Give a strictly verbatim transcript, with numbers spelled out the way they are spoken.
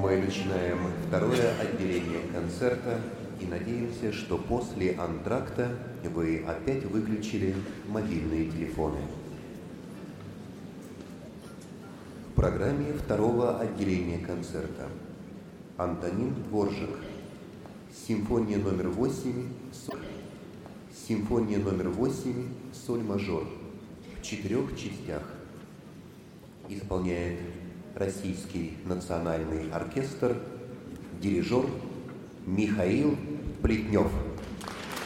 Мы начинаем второе отделение концерта и надеемся, что после антракта вы опять выключили мобильные телефоны. В программе второго отделения концерта Антонин Дворжик, симфония номер восемь, соль, симфония номер восемь, соль мажор, в четырех частях. Исполняет Российский национальный оркестр, дирижер Михаил Плетнев.